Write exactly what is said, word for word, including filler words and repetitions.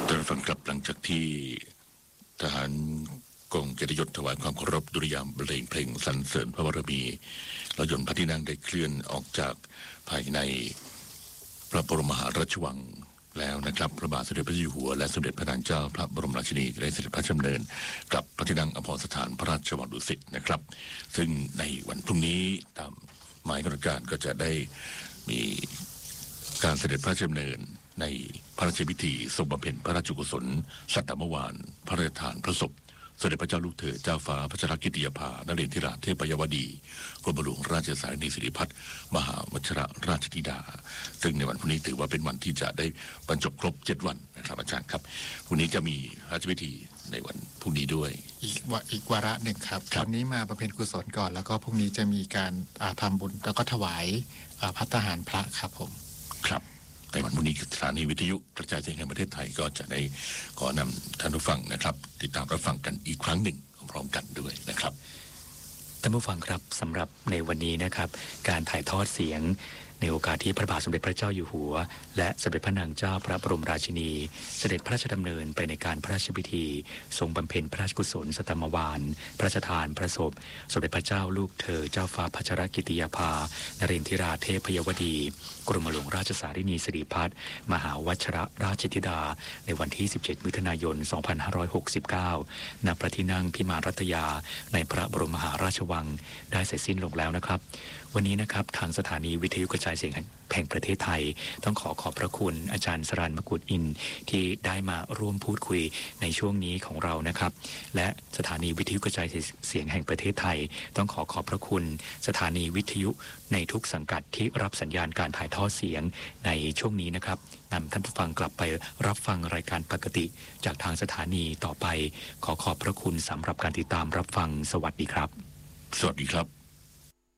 ท่านฟังครับหลังจากที่ทหารกองเกียรติยศถวายความเคารพดุริยางค์บรรเลงเพลงสรรเสริญพระบารมีรถยนต์พระที่นั่งได้เคลื่อนออกจากภายในพระบรมมหาราชวังแล้วนะครับพระบาทสมเด็จพระเจ้าอยู่หัวและสมเด็จพระนางเจ้าพระบรมราชินีได้เสด็จพระราชดำเนินกับพระที่นั่งอภรสถานพระราชวังดุสิตนะครับซึ่งในวันพรุ่งนี้ตามหมายกำหนดการก็จะได้มีการเสด็จพระราชดำเนินในพระราชพิธีทรงบำเพ็ญพระราชกุศลสัตตมวานพระราชทานพระศพสมเด็จพระเจ้าลูกเธอเจ้าฟ้าพัชรกิติยาภานเรนทิราเทพยวดีกรมหลวงราชสารนีสิริพัฒน์มหาวชิรราชธิดาซึ่งในวันพรุ่งนี้ถือว่าเป็นวันที่จะได้บรรจบครบเจ็ดวันนะครับอาจารย์ครับพรุ่งนี้จะมีพระราชพิธีในวันพรุ่งนี้ด้วยอีกวอีกวาระหนึ่งครับวันนี้มาบำเพ็ญกุศลก่อนแล้วก็พรุ่งนี้จะมีการทำบุญแล้วก็ถวายภัตตาหารพระครับผมครับในวันพรุ่งนี้สถานีวิทยุกระจายเสียงแห่งประเทศไทยก็จะได้ขอนำท่านผู้ฟังนะครับติดตามรับฟังกันอีกครั้งหนึ่งพร้อมกันด้วยนะครับท่านผู้ฟังครับสำหรับในวันนี้นะครับการถ่ายทอดเสียงในโอกาสที่พระบาทสมเด็จพระเจ้าอยู่หัวและสมเด็จพระนางเจ้าพระบรมราชินีเสด็จพระราชดำเนินไปในการพระราชพิธีทรงบำเพ็ญพระราชกุศลสัตตมวานพระราชทานพระศพสมเด็จพระเจ้าลูกเธอเจ้าฟ้าพัชรกิติยาภานเรนทิราเทพยวดีกรมหลวงราชสารินีสิริพัฒน์มหาวชิรราชธิดาในวันที่สิบเจ็ดมิถุนายนสองพันห้าร้อยหกสิบเก้าณพระที่นั่งพิมานรัตยาในพระบรมมหาราชวังได้เสร็จสิ้นลงแล้วนะครับวันนี้นะครับทางสถานีวิทยุกระจายเสียงแห่งประเทศไทยต้องขอขอบพระคุณอาจารย์สรัญ มกุฎอินทร์ที่ได้มาร่วมพูดคุยในช่วงนี้ของเรานะครับและสถานีวิทยุกระจายเสียงแห่งประเทศไทยต้องขอขอบพระคุณสถานีวิทยุในทุกสังกัดที่รับสัญญาณการถ่ายทอดเสียงในช่วงนี้นะครับนำท่านผู้ฟังกลับไปรับฟังรายการปกติจากทางสถานีต่อไปขอขอบพระคุณสำหรับการติดตามรับฟังสวัสดีครับสวัสดีครับ